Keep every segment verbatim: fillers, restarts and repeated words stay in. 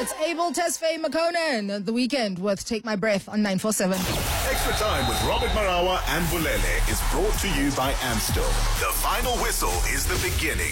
That's Abel Tesfaye McConan, The Weekend with Take My Breath on nine four seven. Extra Time with Robert Marawa and Bulele is brought to you by Amstel. The final whistle is the beginning.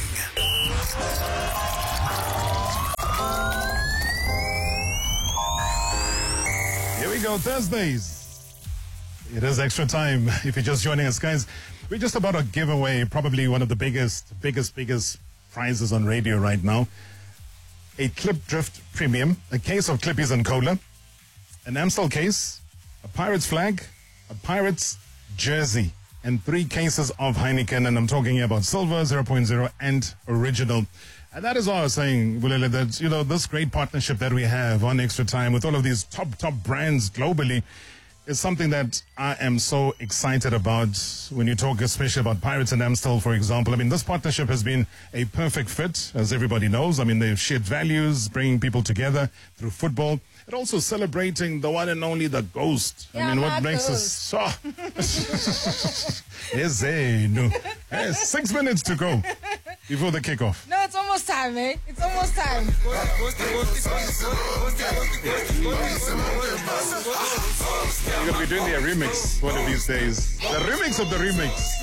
Here we go, Thursdays. It is Extra Time. If you're just joining us, guys, we're just about to give away probably one of the biggest, biggest, biggest prizes on radio right now. A Klipdrift Premium, a case of Clippies and Cola, an Amstel case, a Pirates flag, a Pirates jersey, and three cases of Heineken. And I'm talking about silver, zero point zero, and original. And that is why I was saying, Bulele, that, you know, this great partnership that we have on Extra Time with all of these top, top brands globally is something that I am so excited about when you talk especially about Pirates and Amstel, for example. I mean, this partnership has been a perfect fit, as everybody knows. I mean, they've shared values, bringing people together through football, and also celebrating the one and only the Ghost. Yeah, I mean, what my makes Ghost. us so... Yes, eh, no. Eh, six minutes to go before the kickoff. No, it's almost time, eh? It's almost time. You're going to be doing the remix one of these days. The remix of the remix.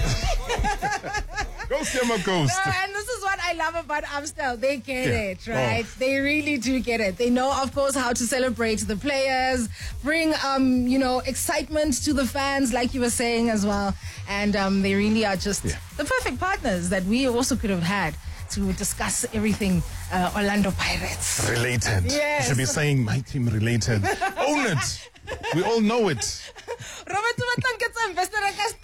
Ghost Yama Ghost. No, and this is what I love about Amstel. They get Yeah. it, right? Oh. They really do get it. They know, of course, how to celebrate the players, bring, um, you know, excitement to the fans, like you were saying as well. And um, they really are just Yeah. the perfect partners that we also could have had to discuss everything uh, Orlando Pirates. Related. Yes. You should be saying my team related. Own it. We all know it. Robert, you want to get some investor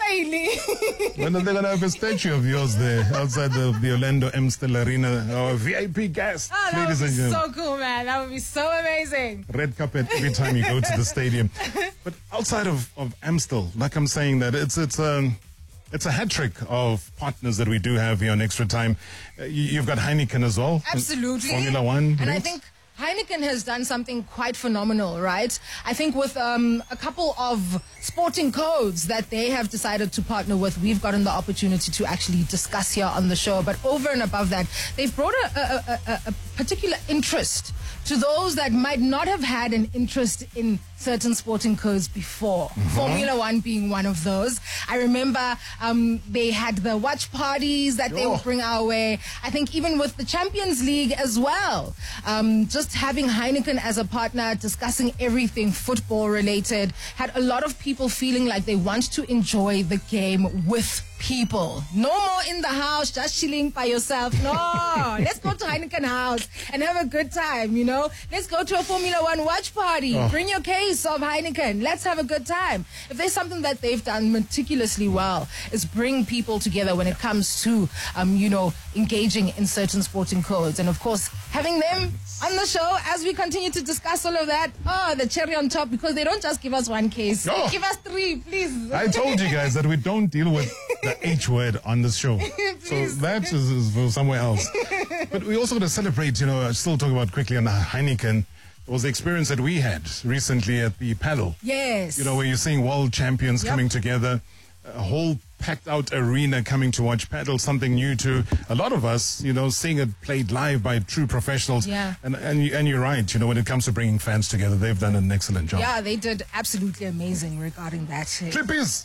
style. When are they going to have a statue of yours there outside the, the Orlando Amstel Arena? Our V I P guest, Oh, that ladies would and be gentlemen. so cool, man. That would be so amazing. Red carpet every time you go to the stadium. But outside of, of Amstel, like I'm saying that, it's it's um, it's a hat trick of partners that we do have here on Extra Time. Uh, you, you've got Heineken as well. Absolutely. Formula One. And I drinks. think Heineken has done something quite phenomenal, right? I think with um, a couple of sporting codes that they have decided to partner with, we've gotten the opportunity to actually discuss here on the show. But over and above that, they've brought a, a, a, a particular interest to those that might not have had an interest in certain sporting codes before. Mm-hmm. Formula One being one of those. I remember um, they had the watch parties that they Oh. would bring our way. I think even with the Champions League as well. Um, just having Heineken as a partner, discussing everything football related, had a lot of people feeling like they want to enjoy the game with people. No more in the house, just chilling by yourself. No, let's go to Heineken House and have a good time, you know. Let's go to a Formula One watch party. Oh. Bring your case of Heineken. Let's have a good time. If there's something that they've done meticulously well, is bring people together when it comes to, um, you know, engaging in certain sporting codes. And of course, having them on the show as we continue to discuss all of that. Oh, the cherry on top, because they don't just give us one case. No. They give us three, please. I told you guys that we don't deal with the H word on this show. So that is, is for somewhere else. But we also got to celebrate, you know, still talking about quickly on Heineken. It was the experience that we had recently at the paddle. Yes. You know, where you're seeing world champions Yep. coming together, a whole packed out arena coming to watch paddle, something new to a lot of us, you know, seeing it played live by true professionals. Yeah. And, and, you- and you're right, you know, when it comes to bringing fans together, they've done an excellent job. Yeah, they did absolutely amazing regarding that. Clippies,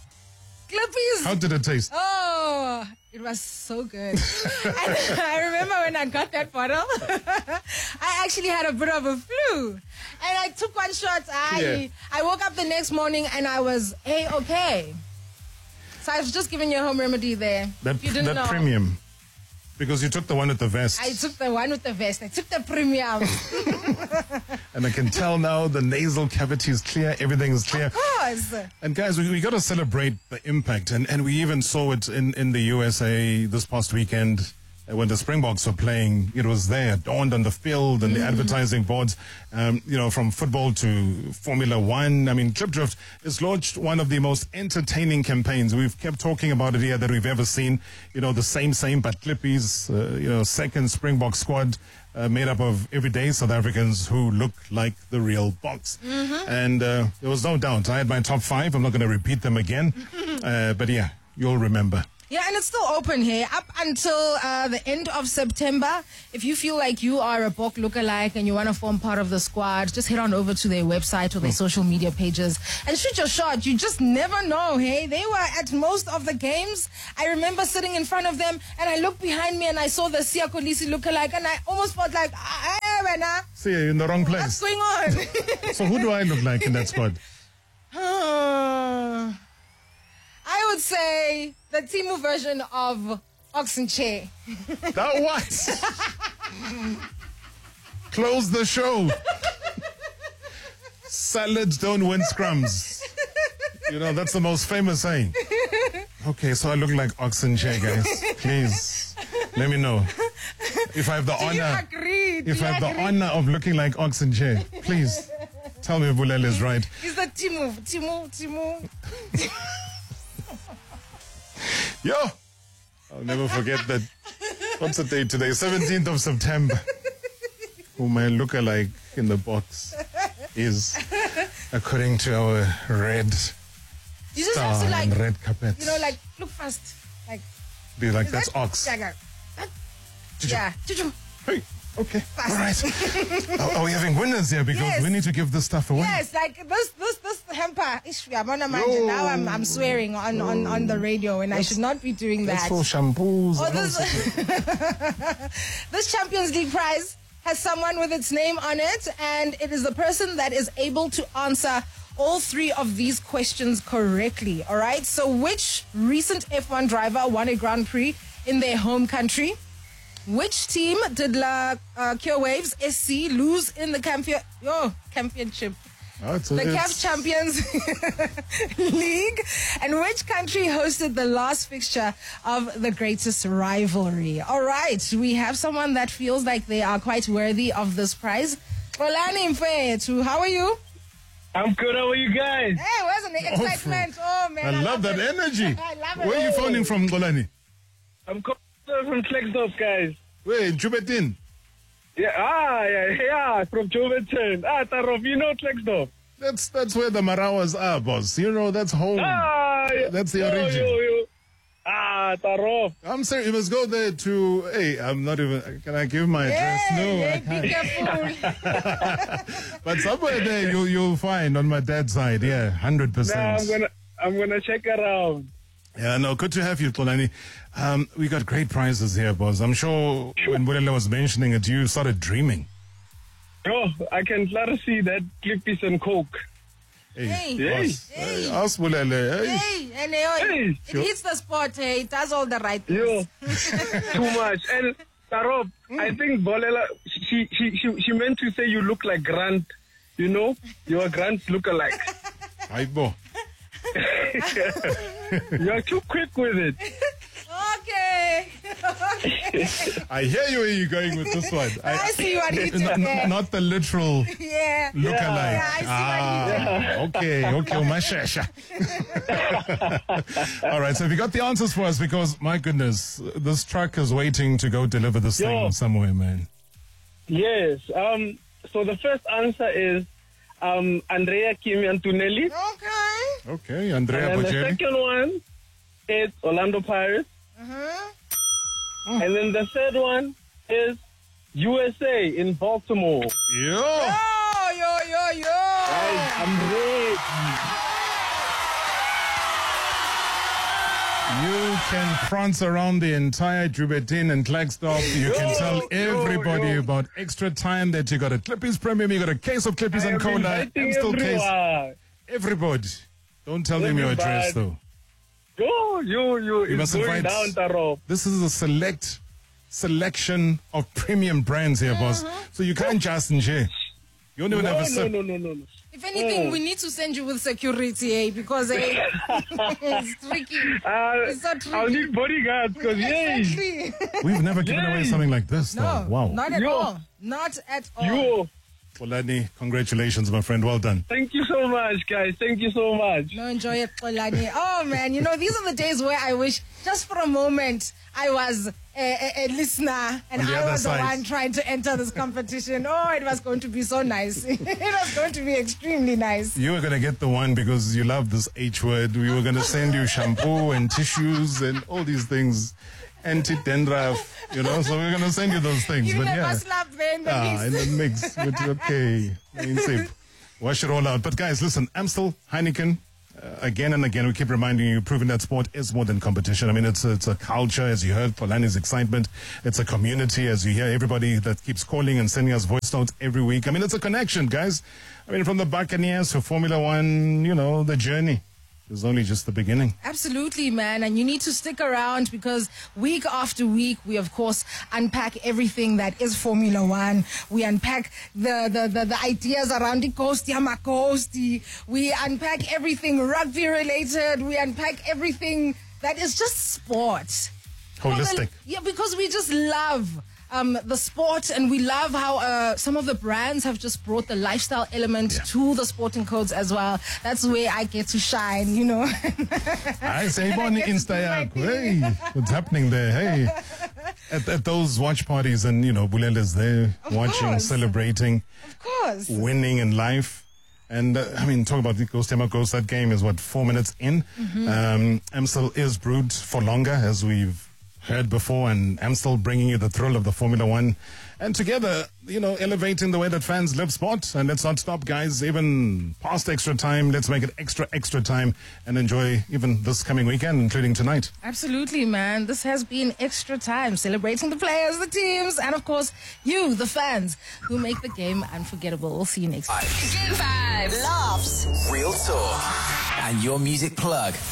Clippies. how did it taste? Oh, it was so good. And I remember when I got that bottle, I actually had a bit of a flu. And I took one shot. I, Yeah. I woke up the next morning and I was A-okay. So I was just giving you a home remedy there. That, If you didn't that know. premium. Because you took the one with the vest. I took the one with the vest. I took the premium. And I can tell now the nasal cavity is clear, everything is clear. Of course. And guys, we, we got to celebrate the impact. And, and we even saw it in, in the U S A this past weekend. uh, When the Springboks were playing, it was there, dawned on the field and the advertising boards, um, you know, from football to Formula One. I mean, Klipdrift has launched one of the most entertaining campaigns. We've kept talking about it here that we've ever seen. You know, the same, same, but Clippies, uh, you know, second Springbok squad. Uh, made up of everyday South Africans who look like the real Boks. Mm-hmm. And uh, there was no doubt. I had my top five. I'm not going to repeat them again. uh, but yeah, you'll remember. Yeah, and it's still open here up until uh, the end of September. If you feel like you are a Bok lookalike and you want to form part of the squad, just head on over to their website or their social media pages and shoot your shot. You just never know, hey? They were at most of the games. I remember sitting in front of them and I looked behind me and I saw the Siya Kolisi lookalike and I almost felt like, ah, ah, See, you're in the wrong what's place. going on? So who do I look like in that squad? Uh, I would say the Timu version of Oxen Chair. That what? Close the show. Salads don't win scrums. You know, that's the most famous saying. Okay, so I look like Oxen Chair, guys. Please, let me know. If I have the Do you honor, agree? Do if you I have the agree? honor of looking like Oxen Chair, please tell me Bulele is right. It's the Timu, Timu, Timu. Yo, I'll never forget that. What's the date today? seventeenth of September. Who my lookalike in the box is, according to our red You just star have to like, and red carpet. you know, like look fast, like Be like, is that's that- ox. Yeah, yeah. That- Chuchu. yeah. Chuchu. Hey, okay, Fast. all right. are, are we having winners here? Because Yes. we need to give this stuff away. Yes, like this, this, this hamper. Ish, we are on a manja. Now I'm, I'm swearing on, on, on the radio, and I should not be doing That's that. for shampoos. Oh, and all this, sorts this Champions League prize has someone with its name on it, and it is the person that is able to answer all three of these questions correctly. All right. So, which recent F one driver won a Grand Prix in their home country? Which team did La uh, Cure Waves S C lose in the campion- oh, championship? Oh, it's- The C A F it's- Champions League, and which country hosted the last fixture of the greatest rivalry? All right, we have someone that feels like they are quite worthy of this prize. Xolani Mfethu, how are you? I'm good. How are you guys? Hey, where's the excitement? Oh, man. I love that it. energy. I love it. Where are you phoning from, Golani? I'm calling from Klerksdorp, guys. Wait, Jubetin. Yeah, ah, yeah, yeah, from Joventon. Ah, Tarof, you know Klerksdorp. That's that's where the Marawas are, boss. You know, that's home. Ah, yeah. That's the Yo, origin. yo, yo. Ah, Tarof. I'm sorry, you must go there to. Hey, I'm not even. Can I give my address? Hey, No, I hey, be can't. careful. But somewhere there you you'll find on my dad's side. Yeah, hundred Nah, I'm percent. gonna, I'm gonna check around. Yeah, no, good to have you, Xolani. Um, we got great prizes here, boss. I'm sure when Bulele was mentioning it, you started dreaming. Oh, I can clearly see that Clippies and Coke. Hey, Hey. boss. Hey. Hey, ask Bulele. Hey. Hey, and uh, Hey, it hits the spot. Hey, it does all the right Yo, things. too much. And Tarof, I think Bolela, she, she, she, she meant to say you look like Grant. You know, you're a Grant lookalike. Aibo. You're too quick with it. Okay. I hear you where you're going with this one. I see what he did N- there. n- not the literal Yeah. lookalike. Yeah, I see what he Ah, okay, okay, Mashasha. All right, so have you got the answers for us? Because, my goodness, this truck is waiting to go deliver this Yo. thing somewhere, man. Yes. Um. So the first answer is um, Andrea Kimi Antonelli. Okay. Okay, Andrea And the Bocelli. second one is Orlando Pirates. And then the third one is U S A in Baltimore. Yo! Oh, yo, yo, yo. Guys, I'm ready. You can prance around the entire Jubetin and Klerksdorp. You can Yo, tell yo, everybody yo. about extra time that you got a Clippies Premium, you got a case of Clippies I and am Cola, inviting Amstel case. everyone. Everybody. Don't tell them your address, Everybody. though. Yo, you, you, You must it's going invite- down, Taro. This is a select selection of premium brands here, boss. So you can't just enjoy. You don't even No, have a no, sip. no, no, no, no. If anything, Oh. we need to send you with security, eh? Because eh, it's tricky. Uh, It's so tricky. I'll need bodyguards because, yay. Exactly. We've never given away Yay. something like this, though. No, Wow. not at Yo. all. Not at all. You, Xolani, congratulations, my friend. Well done. Thank you so much, guys. Thank you so much. No, enjoy it, Xolani. Oh, man, you know, these are the days where I wish just for a moment I was a, a, a listener and On the I other was the side. one trying to enter this competition. Oh, it was going to be so nice. It was going to be extremely nice. You were going to get the one because you love this H word. We were going to send you shampoo and tissues and all these things. Anti-dandruff, you know, so we're going to send you those things. Even but a yeah. slap there in the Ah, in mix. the mix. But okay. Ain't safe. Wash it all out. But guys, listen, Amstel, Heineken, uh, again and again, we keep reminding you, proving that sport is more than competition. I mean, it's a, it's a culture, as you heard, Xolani's excitement. It's a community, as you hear everybody that keeps calling and sending us voice notes every week. I mean, it's a connection, guys. I mean, from the Buccaneers to Formula One, you know, the journey is only just the beginning. Absolutely, man. And you need to stick around because week after week, we, of course, unpack everything that is Formula One. We unpack the, the, the, the ideas around the Coasty Amacosti. We unpack everything rugby related. We unpack everything that is just sport. Holistic. Yeah, because we just love um, the sport and we love how uh, some of the brands have just brought the lifestyle element Yeah. to the sporting codes as well. That's where I get to shine, you know. I say, And I on get to Insta, do my yak. thing. Hey, what's happening there? Hey, at, at those watch parties, and you know, Bulele's there, Of watching, course. celebrating, Of course. winning in life. And uh, I mean, talk about the Ghost Tema Ghost. That game is what, four minutes in. Mm-hmm. Um, Amstel is brewed for longer, as we've heard before, and Amstel bringing you the thrill of the Formula One. And together, you know, elevating the way that fans live sport. And let's not stop, guys, even past extra time. Let's make it extra, extra time and enjoy even this coming weekend, including tonight. Absolutely, man. This has been extra time celebrating the players, the teams, and of course, you, the fans, who make the game unforgettable. We'll see you next week. Good vibes. Laughs. Real talk. And your music plug.